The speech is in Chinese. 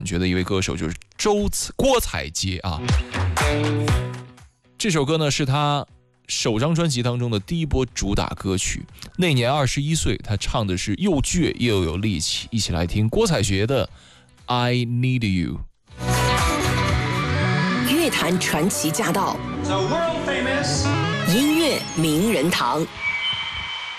觉得一位歌手就是郭采洁啊。这首歌呢是他首张专辑当中的第一波主打歌曲。那年21岁，他唱的是又倔又有力气。一起来听郭采洁的 I Need You。 乐坛传奇驾到，音乐名人堂。